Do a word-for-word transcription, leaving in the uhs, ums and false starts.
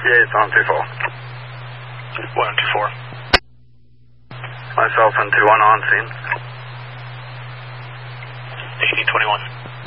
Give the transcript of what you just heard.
Yeah, it's on two four. one two four. Myself and two one on scene. eighteen twenty-one.